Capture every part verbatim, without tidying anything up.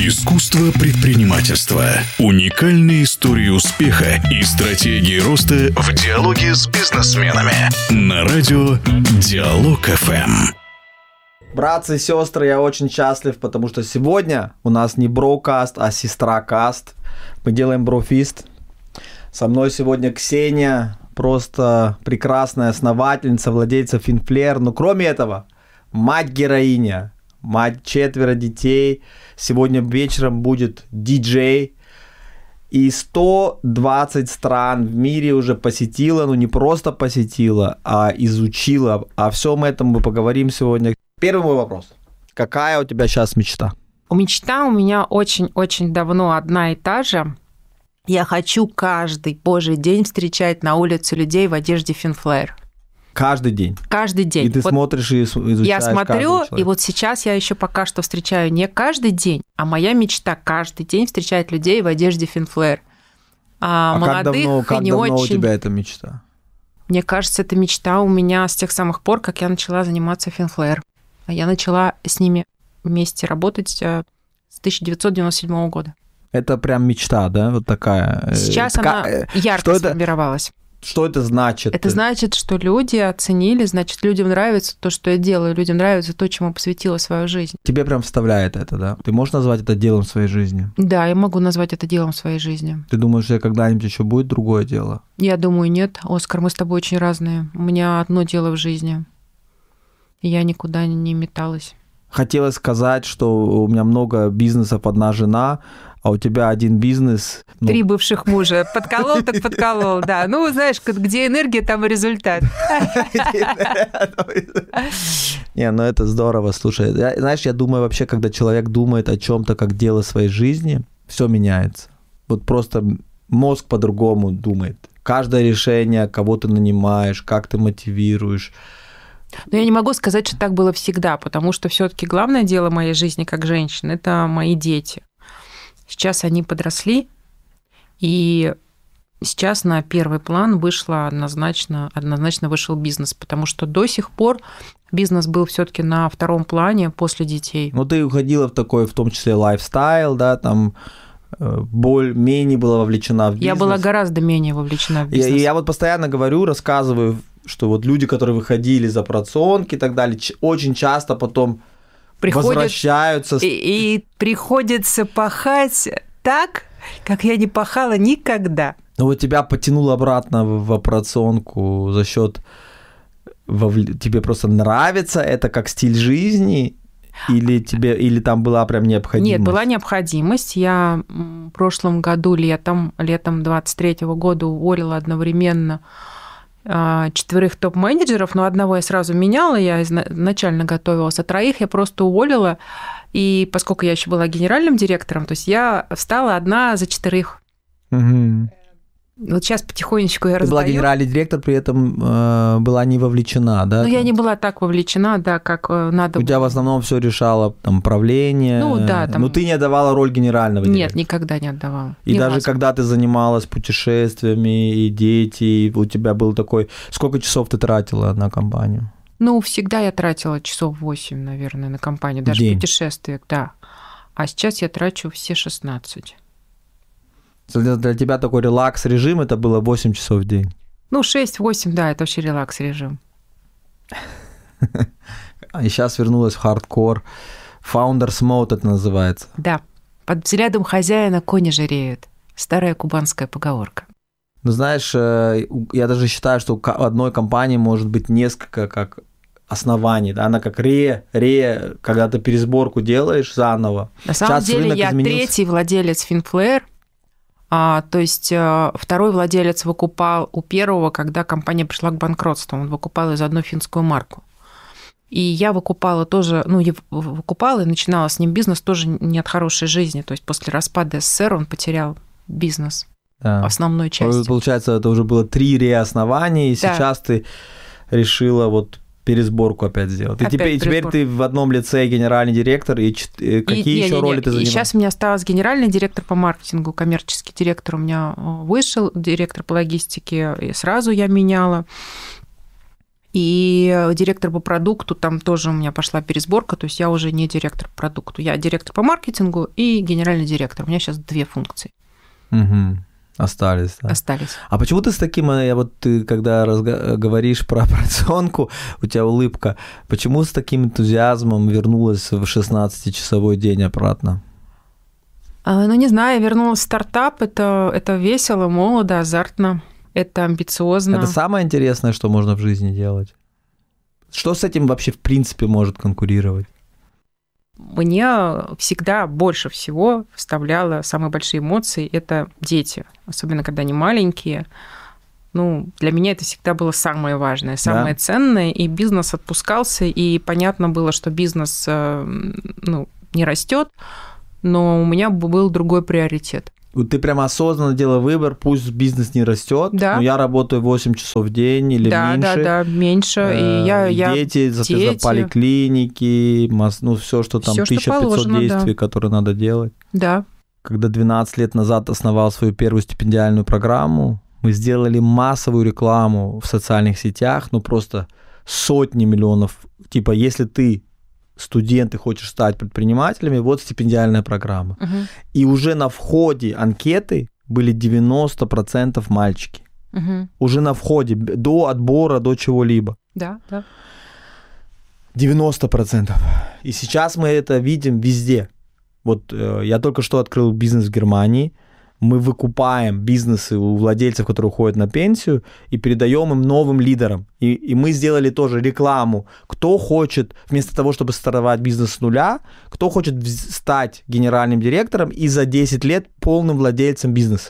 Искусство предпринимательства. Уникальные истории успеха и стратегии роста в диалоге с бизнесменами. На радио Диалог эф эм. Братцы и сестры, я очень счастлив, потому что сегодня у нас не брокаст, а сестра-каст. Мы делаем брофист. Со мной сегодня Ксения, просто прекрасная основательница, владельца Finflare. Но кроме этого, мать-героиня, мать четверо детей. Сегодня вечером будет диджей. И сто двадцать стран в мире уже посетила, ну не просто посетила, а изучила. О всем этом мы поговорим сегодня. Первый мой вопрос. Какая у тебя сейчас мечта? Мечта у меня очень-очень давно одна и та же. Я хочу каждый божий день встречать на улице людей в одежде Finflare. Каждый день? Каждый день. И ты вот смотришь и изучаешь. Я смотрю, и вот сейчас я еще пока что встречаю не каждый день, а моя мечта каждый день встречать людей в одежде Finflare. А, а молодых как давно, как не давно очень... у тебя эта мечта? Мне кажется, эта мечта у меня с тех самых пор, как я начала заниматься Finflare. А я начала с ними вместе работать с тысяча девятьсот девяносто седьмого года. Это прям мечта, да? Вот такая. Сейчас Така... она ярко что сформировалась. Это... Что это значит? Это значит, что люди оценили, значит, людям нравится то, что я делаю, людям нравится то, чему посвятила свою жизнь. Тебе прям вставляет это, да? Ты можешь назвать это делом своей жизни? Да, я могу назвать это делом своей жизни. Ты думаешь, что когда-нибудь еще будет другое дело? Я думаю, нет. Оскар, мы с тобой очень разные. У меня одно дело в жизни. Я никуда не металась. Хотелось сказать, что у меня много бизнесов, одна жена, а у тебя один бизнес. Ну... Три бывших мужа. Подколол, так подколол, да. Ну, знаешь, где энергия, там и результат. Не, ну это здорово, слушай. Знаешь, я думаю, вообще, когда человек думает о чем-то как дело своей жизни, все меняется. Вот просто мозг по-другому думает. Каждое решение, кого ты нанимаешь, как ты мотивируешь. Но я не могу сказать, что так было всегда, потому что все-таки главное дело моей жизни как женщины – это мои дети. Сейчас они подросли, и сейчас на первый план вышло однозначно, однозначно вышел бизнес, потому что до сих пор бизнес был все-таки на втором плане после детей. Ну, ты уходила в такой, в том числе, лайфстайл, да, там боль менее была вовлечена в бизнес. Я была гораздо менее вовлечена в бизнес. И я вот постоянно говорю, рассказываю, что вот люди, которые выходили за операционки и так далее, очень часто потом Приходят, возвращаются. И, и приходится пахать так, как я не пахала никогда. Ну вот тебя потянуло обратно в, в операционку за счет вовл... тебе просто нравится это как стиль жизни, или тебе, или там была прям необходимость? Нет, была необходимость. Я в прошлом году летом, летом двадцать третьего года уволила одновременно четверых топ-менеджеров, но одного я сразу меняла, я изначально готовилась, а троих я просто уволила, и поскольку я еще была генеральным директором, то есть я встала одна за четырех. Угу. Вот сейчас потихонечку я Ты раздаю. была генеральный директор, при этом э, была не вовлечена, да? Ну, я не была так вовлечена, да, как надо. У тебя в основном все решало там правление. Ну, да. Там... Но ты не отдавала роль генерального директора? Нет, никогда не отдавала. И Ни даже разу. когда ты занималась путешествиями, и дети, и у тебя был такой... Сколько часов ты тратила на компанию? Ну, всегда я тратила часов восемь, наверное, на компанию, даже в путешествиях, да. А сейчас я трачу все шестнадцать. Для тебя такой релакс-режим, это было восемь часов в день? Ну, шесть-восемь, да, это вообще релакс-режим. И сейчас вернулась в хардкор. Founders Mode это называется. Да. Под взглядом хозяина кони жиреют. Старая кубанская поговорка. Ну, знаешь, я даже считаю, что у одной компании может быть несколько как оснований, да, она как ре, ре, когда ты пересборку делаешь заново. На самом сейчас деле я изменился. Третий владелец Finflare. А, то есть второй владелец выкупал у первого, когда компания пришла к банкротству. Он выкупал из одной финскую марку. И я выкупала тоже, ну, выкупала и начинала с ним бизнес тоже не от хорошей жизни. То есть после распада СССР он потерял бизнес, да. Основной частью. Получается, это уже было три реоснования, и да. Сейчас ты решила вот пересборку опять сделать. Опять и теперь, теперь ты в одном лице генеральный директор, и, и какие и, еще не, не, роли не. ты занимаешь? И сейчас у меня осталась генеральный директор по маркетингу, коммерческий директор у меня вышел, директор по логистике, и сразу я меняла. И директор по продукту, там тоже у меня пошла пересборка, то есть я уже не директор по продукту, я директор по маркетингу и генеральный директор. У меня сейчас две функции. Угу. Остались, да? Остались. А почему ты с таким, я вот ты, когда разго- говоришь про операционку, у тебя улыбка, почему с таким энтузиазмом вернулась в шестнадцатичасовой день обратно? А, ну, не знаю, я вернулась в стартап, это, это весело, молодо, азартно, это амбициозно. Это самое интересное, что можно в жизни делать. Что с этим вообще в принципе может конкурировать? Мне всегда больше всего вставляло самые большие эмоции – это дети, особенно когда они маленькие. Ну, для меня это всегда было самое важное, самое да. ценное, и бизнес отпускался, и понятно было, что бизнес ну, не растет, но у меня был другой приоритет. Ты прямо осознанно делала выбор, пусть бизнес не растет, да. но я работаю восемь часов в день или да, меньше. Да, да, да, меньше. И я, и я... дети, дети. поликлиники, ну все, что там, всё, тысяча пятьсот что положено, действий, да. которые надо делать. Да. Когда двенадцать лет назад основал свою первую стипендиальную программу, мы сделали массовую рекламу в социальных сетях, ну просто сотни миллионов. Типа, если ты студент и хочешь стать предпринимателями, вот стипендиальная программа. Угу. И уже на входе анкеты были девяносто процентов мальчики. Угу. Уже на входе, до отбора, до чего-либо. Да, да. девяносто процентов. И сейчас мы это видим везде. Вот э, я только что открыл бизнес в Германии. Мы выкупаем бизнесы у владельцев, которые уходят на пенсию, и передаем им новым лидерам. И, и мы сделали тоже рекламу. Кто хочет, вместо того, чтобы стартовать бизнес с нуля, кто хочет стать генеральным директором и за десять лет полным владельцем бизнеса.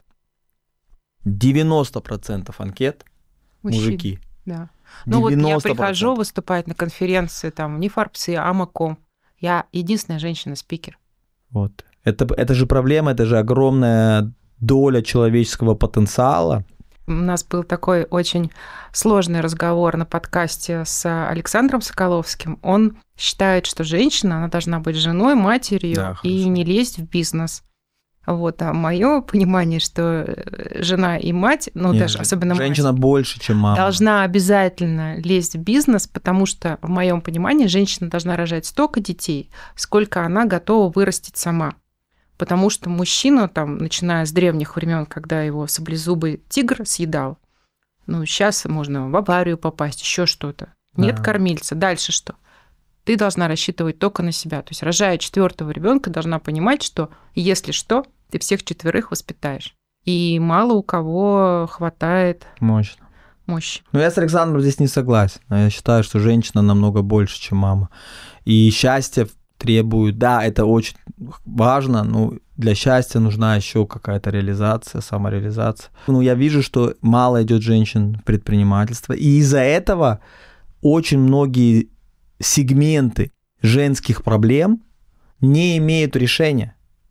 девяносто процентов анкет Мужчин, мужики. Да. Ну вот я прихожу выступать на конференции, там, не Фарбс, а Амаком. Я единственная женщина-спикер. Вот. Это, это же проблема, это же огромная доля человеческого потенциала. У нас был такой очень сложный разговор на подкасте с Александром Соколовским. Он считает, что женщина, она должна быть женой, матерью, да, и не лезть в бизнес. Вот, а мое понимание, что жена и мать, ну Нет, даже особенно женщина мать, больше, чем мама, должна обязательно лезть в бизнес, потому что в моем понимании женщина должна рожать столько детей, сколько она готова вырастить сама. Потому что мужчина, там, начиная с древних времен, когда его саблезубый тигр съедал, ну, сейчас можно в аварию попасть, еще что-то. Нет да. кормильца. Дальше что? Ты должна рассчитывать только на себя. То есть, рожая четвертого ребенка, должна понимать, что если что, ты всех четверых воспитаешь. И мало у кого хватает Мощно. мощи. Ну, я с Александром здесь не согласен. Я считаю, что женщина намного больше, чем мама. И счастье требует, да, это очень важно, но для счастья нужна еще какая-то реализация, самореализация. Ну, я вижу, что мало идет женщин в предпринимательство, и из-за этого очень многие сегменты женских проблем не имеют решения.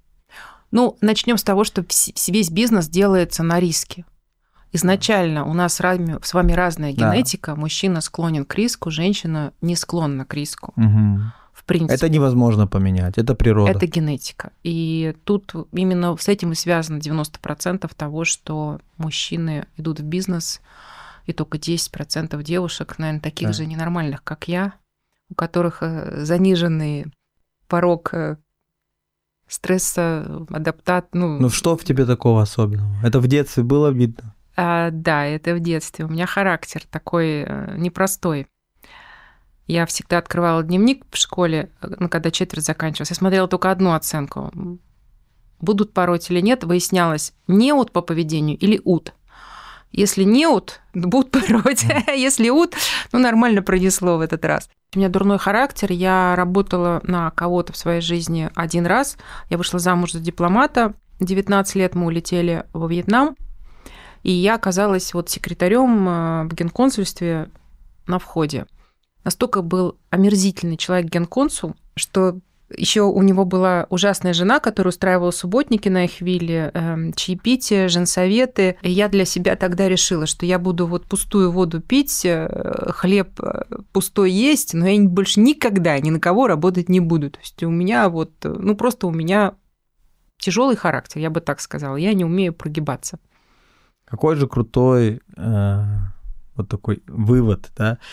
Ну, начнем с того, что весь бизнес делается на риске. Изначально у нас с вами разная генетика, да. Мужчина склонен к риску, женщина не склонна к риску. Угу. В принципе. Это невозможно поменять, это природа. Это генетика. И тут именно с этим и связано девяносто процентов того, что мужчины идут в бизнес, и только десять процентов девушек, наверное, таких да. же ненормальных, как я, у которых заниженный порог стресса, адаптат. Ну, ну что в тебе такого особенного? Это в детстве было видно? А, да, это в детстве. У меня характер такой непростой. Я всегда открывала дневник в школе, ну, когда четверть заканчивалась. Я смотрела только одну оценку. Будут пороть или нет, выяснялось, неуд по поведению или уд. Если неуд, будут пороть. Если уд, ну, нормально пронесло в этот раз. У меня дурной характер. Я работала на кого-то в своей жизни один раз. Я вышла замуж за дипломата. девятнадцать лет мы улетели во Вьетнам. И я оказалась вот секретарем в генконсульстве на входе. Настолько был омерзительный человек генконсул, что еще у него была ужасная жена, которая устраивала субботники на их вилле, э, чаепитие, женсоветы. И я для себя тогда решила, что я буду вот пустую воду пить, э, хлеб пустой есть, но я больше никогда ни на кого работать не буду. То есть у меня вот, ну просто у меня тяжелый характер, я бы так сказала. Я не умею прогибаться. Какой же крутой... Э... Вот такой вывод, да.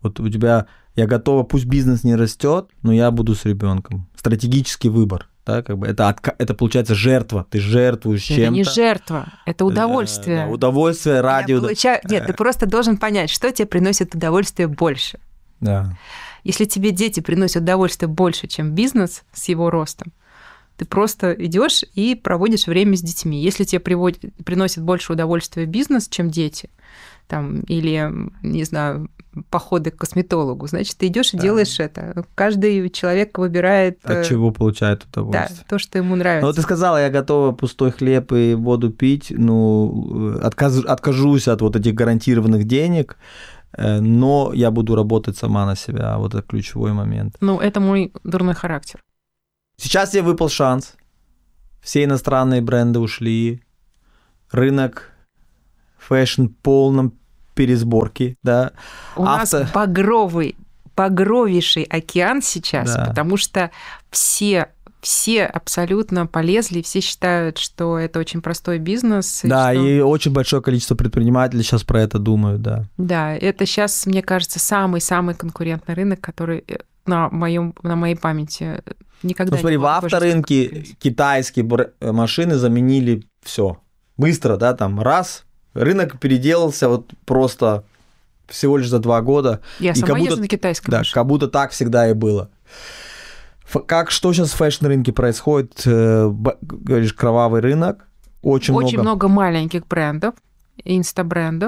Вот у тебя, я готова, пусть бизнес не растет, но я буду с ребенком. Стратегический выбор. Да, как бы это, отка... это получается жертва, ты жертвуешь чем-то. Это не жертва, это удовольствие. Да, да, удовольствие ради... Я получаю... Нет, ты просто должен понять, что тебе приносит удовольствие больше. Да. Если тебе дети приносят удовольствие больше, чем бизнес с его ростом, ты просто идешь и проводишь время с детьми. Если тебе приводит... приносит больше удовольствия бизнес, чем дети, там, или, не знаю, походы к косметологу, значит, ты идешь и да. делаешь это. Каждый человек выбирает... От чего получает удовольствие. Да, то, что ему нравится. Ну, вот ты сказала, я готова пустой хлеб и воду пить, ну, отказ... откажусь от вот этих гарантированных денег, но я буду работать сама на себя. Вот это ключевой момент. Ну, это мой дурной характер. Сейчас тебе выпал шанс. Все иностранные бренды ушли. Рынок фэшн в полном пересборке, да. У Авто... нас багровый, багровейший океан сейчас, да. потому что все, все абсолютно полезли, все считают, что это очень простой бизнес. Да, и, что... и очень большое количество предпринимателей сейчас про это думают, да. Да, это сейчас, мне кажется, самый-самый конкурентный рынок, который на, моем, на моей памяти никогда ну, смотри, не был. В авторынке китайские машины заменили все. Быстро, да, там раз... Рынок переделался вот просто всего лишь за два года. Я и сама как будто, езжу на китайском. Да, как будто так всегда и было. Как, что сейчас в фэшн-рынке происходит? Говоришь, кровавый рынок. Очень, очень много... много маленьких брендов, инстабрендов.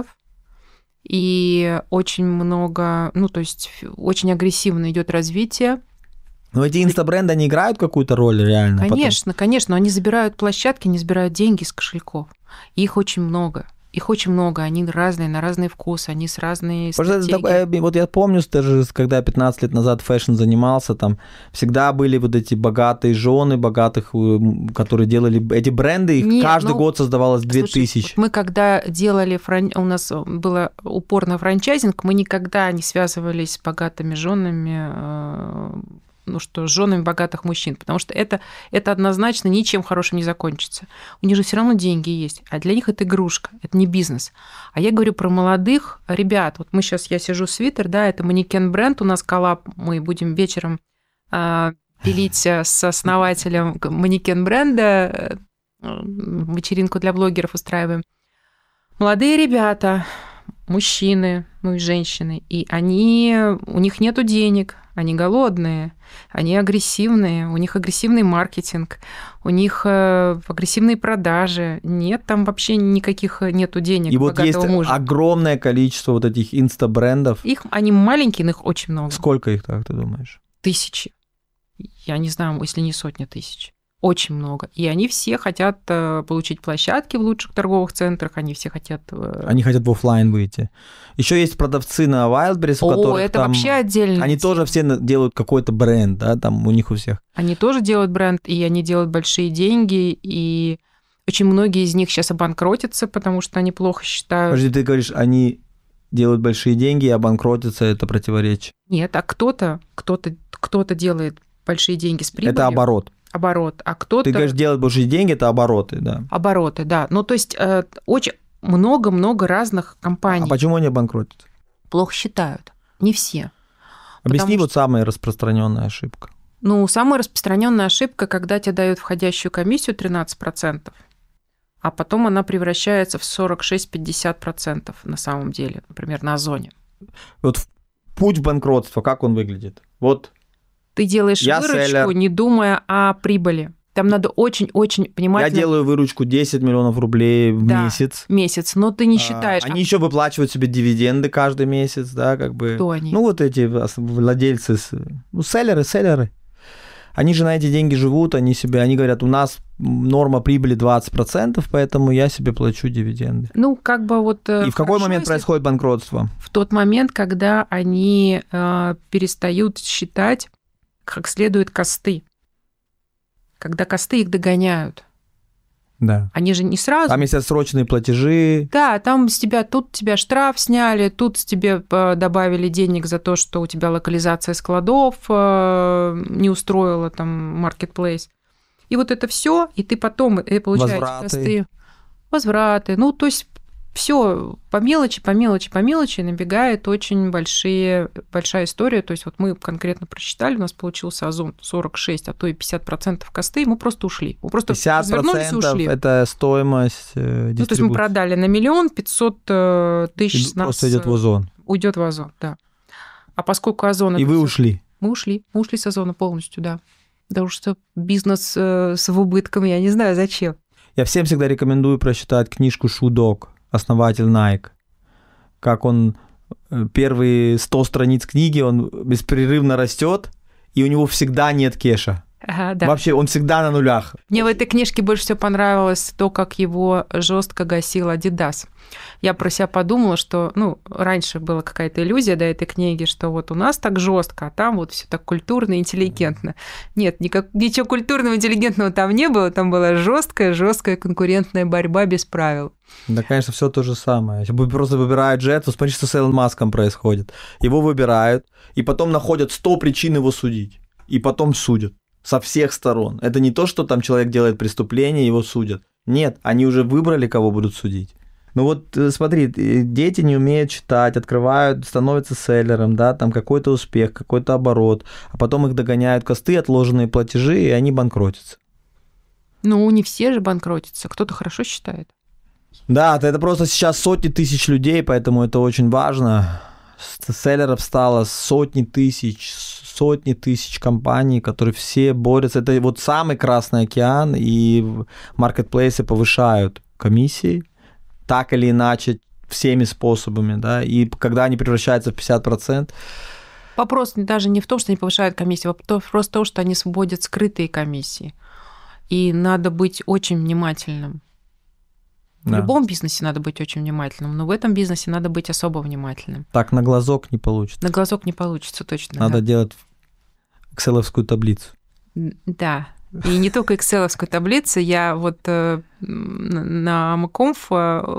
И очень много, ну, то есть очень агрессивно идет развитие. Но эти инстабренды, они играют какую-то роль реально? Конечно, потом? конечно. Они забирают площадки, они забирают деньги из кошельков. И их очень много. Их очень много, они разные, на разный вкус, они с разной стратегией. Вот я помню, даже когда я пятнадцать лет назад фэшн занимался, там всегда были вот эти богатые жены, богатых, которые делали эти бренды, их Не, каждый ну, год создавалось две тысячи. Вот мы когда делали, фран... у нас было упор на франчайзинг, мы никогда не связывались с богатыми женами, ну что, с женами богатых мужчин, потому что это, это однозначно ничем хорошим не закончится. У них же все равно деньги есть, а для них это игрушка, это не бизнес. А я говорю про молодых ребят. Вот мы сейчас, я сижу в свитер, да, это манекен бренд, у нас коллаб, мы будем вечером э, пилить с основателем манекен бренда, э, вечеринку для блогеров устраиваем. Молодые ребята, мужчины, ну и женщины, и они, у них нету денег, они голодные, они агрессивные, у них агрессивный маркетинг, у них агрессивные продажи, нет там вообще никаких нету денег и богатого вот есть мужа. Огромное количество вот этих инстабрендов. Их, они маленькие, но их очень много. Сколько их так, ты думаешь? Тысячи. Я не знаю, если не сотни тысяч. Очень много. И они все хотят получить площадки в лучших торговых центрах, они все хотят... Они хотят в офлайн выйти. Еще есть продавцы на Wildberries, у которых О, это там... вообще отдельно. Они тоже все делают какой-то бренд, да, там у них у всех. Они тоже делают бренд, и они делают большие деньги, и очень многие из них сейчас обанкротятся, потому что они плохо считают... Подожди, ты говоришь, они делают большие деньги, и обанкротятся, это противоречие. Нет, а кто-то, кто-то, кто-то делает большие деньги с прибылью. Это оборот. Оборот, а кто-то... Ты говоришь, делать большие деньги, это обороты, да. Обороты, да. Ну, то есть э, очень много-много разных компаний. А почему они обанкротятся? Плохо считают. Не все. Объясни Потому вот что... самая распространенная ошибка. Ну, самая распространенная ошибка, когда тебе дают входящую комиссию тринадцать процентов, а потом она превращается в сорок шесть - пятьдесят процентов на самом деле, например, на Озоне. Вот путь банкротства, как он выглядит? Вот ты делаешь я выручку, селлер. Не думая о прибыли. Там надо очень-очень понимать... Я делаю выручку десять миллионов рублей в да, месяц. месяц, но ты не считаешь... А, они а... еще выплачивают себе дивиденды каждый месяц, да, как бы... Кто они? Ну, вот эти владельцы, ну, селлеры, селлеры. Они же на эти деньги живут, они себе, они говорят, у нас норма прибыли двадцать процентов, поэтому я себе плачу дивиденды. Ну, как бы вот... И в какой момент происходит банкротство? В тот момент, когда они э, перестают считать как следует косты. Когда косты их догоняют. Да. Они же не сразу... Там есть отсроченные платежи. Да, там с тебя, тут тебя штраф сняли, тут с тебе добавили денег за то, что у тебя локализация складов не устроила там marketplace. И вот это все, и ты потом и получаешь возвраты. косты. Возвраты. Ну, то есть все по мелочи, по мелочи, по мелочи набегает очень большие, большая история. То есть вот мы конкретно просчитали, у нас получился Озон сорок шесть, а то и пятьдесят процентов косты, и мы просто ушли. Мы просто развернулись и ушли. Это стоимость э, ну, то есть мы продали на миллион пятьсот тысяч. И просто идет в Озон. Уйдет в Озон, да. А поскольку Озон... И вы всё... ушли? Мы ушли. Мы ушли с Озона полностью, да. Потому что бизнес э, с убытком, я не знаю, зачем. Я всем всегда рекомендую прочитать книжку Шудок, основатель Nike. Как он первые сто страниц книги, он беспрерывно растет, и у него всегда нет кэша. Ага, да. Вообще, он всегда на нулях. Мне в этой книжке больше всего понравилось то, как его жестко гасил Adidas. Я про себя подумала, что, ну, раньше была какая-то иллюзия до этой книги, что вот у нас так жестко, а там вот все так культурно и интеллигентно. Нет, никак, ничего культурного, интеллигентного там не было, там была жесткая, жесткая конкурентная борьба без правил. Да, конечно, все то же самое. Просто выбирают джет, вот смотри, что с Элон Маском происходит. Его выбирают, и потом находят сто причин его судить, и потом судят. Со всех сторон. Это не то, что там человек делает преступление, его судят. Нет, они уже выбрали, кого будут судить. Ну вот смотри, дети не умеют читать, открывают, становятся селлером, да, там какой-то успех, какой-то оборот, а потом их догоняют косты, отложенные платежи, и они банкротятся. Ну, не все же банкротятся, кто-то хорошо считает. Да, это просто сейчас сотни тысяч людей, поэтому это очень важно. Селлеров стало сотни тысяч, сотни тысяч компаний, которые все борются. Это вот самый Красный океан, и маркетплейсы повышают комиссии, так или иначе, всеми способами, да, и когда они превращаются в пятьдесят процентов. Вопрос даже не в том, что они повышают комиссию, вопрос в том, что они вводят скрытые комиссии. И надо быть очень внимательным. В да. любом бизнесе надо быть очень внимательным, но в этом бизнесе надо быть особо внимательным. Так на глазок не получится. На глазок не получится, точно. Надо да. делать экселовскую таблицу. Да, и не только экселовскую таблицу. Я вот э, на МКОМФ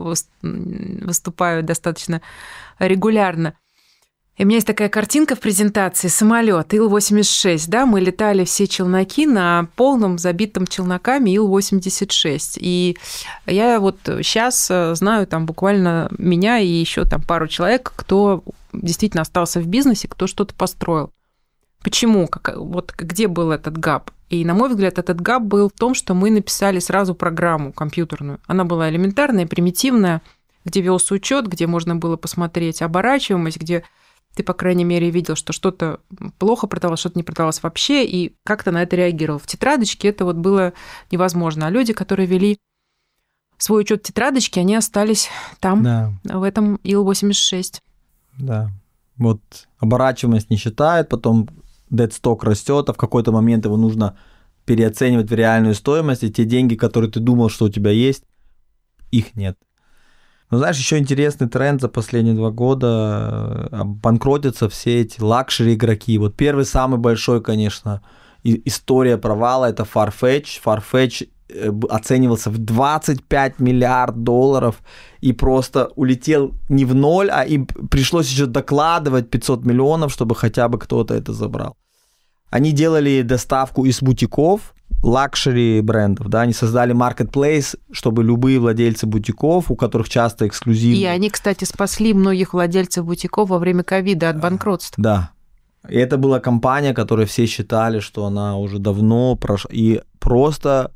выступаю достаточно регулярно. И у меня есть такая картинка в презентации, самолет Ил восемьдесят шесть, да, мы летали все челноки на полном забитом челноками Ил восемьдесят шесть. И я вот сейчас знаю там буквально меня и еще там пару человек, кто действительно остался в бизнесе, кто что-то построил. Почему? Как, вот где был этот гап? И, на мой взгляд, этот гап был в том, что мы написали сразу программу компьютерную. Она была элементарная, примитивная, где велся учет, где можно было посмотреть оборачиваемость, где ты, по крайней мере, видел, что что-то плохо продавалось, что-то не продавалось вообще, и как-то на это реагировал. В тетрадочке это вот было невозможно. А люди, которые вели свой учет в тетрадочке, они остались там, да. в этом Ил восемьдесят шесть. Да. Вот оборачиваемость не считает, потом дедсток растет, а в какой-то момент его нужно переоценивать в реальную стоимость, и те деньги, которые ты думал, что у тебя есть, их нет. Но знаешь, еще интересный тренд за последние два года. Банкротятся все эти лакшери игроки. Вот первый самый большой, конечно, история провала – это Farfetch. Farfetch оценивался в двадцать пять миллиардов долларов и просто улетел не в ноль, а им пришлось еще докладывать пятьсот миллионов, чтобы хотя бы кто-то это забрал. Они делали доставку из бутиков, лакшери брендов, да, они создали маркетплейс, чтобы любые владельцы бутиков, у которых часто эксклюзивные. И они, кстати, спасли многих владельцев бутиков во время ковида от банкротства. Да. И это была компания, которую все считали, что она уже давно прошла, и просто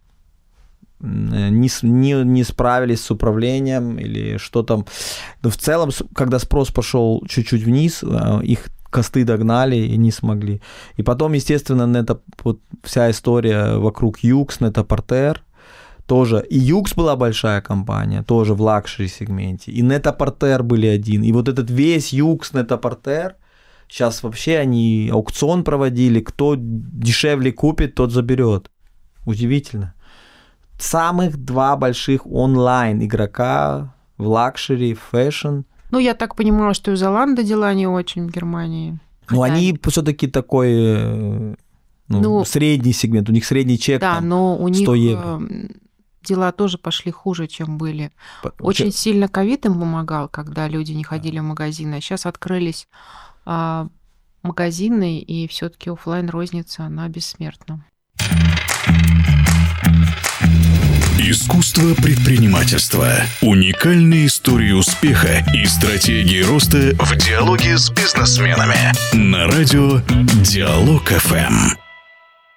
не, не, не справились с управлением или что там. Но в целом, когда спрос пошел чуть-чуть вниз, их косты догнали и не смогли. И потом, естественно, Net, вот вся история вокруг Юкс, Net-a-Porter тоже. И Юкс была большая компания, тоже в лакшери сегменте. И Net-a-Porter были один. И вот этот весь Юкс, Net-a-Porter, сейчас вообще они аукцион проводили, кто дешевле купит, тот заберет. Удивительно. Самых два больших онлайн игрока в лакшери, в фэшн. Ну, я так понимала, что у Золанда дела не очень в Германии. Ну, Хотя... они все-таки такой ну, ну, средний сегмент, у них средний чек да, там но у них сто евро. Дела тоже пошли хуже, чем были. Очень Че... сильно ковид им помогал, когда люди не ходили в магазины. А сейчас открылись а, магазины, и все-таки офлайн розница, она бессмертна. Искусство предпринимательства. Уникальные истории успеха и стратегии роста в диалоге с бизнесменами. На радио Диалог эф эм.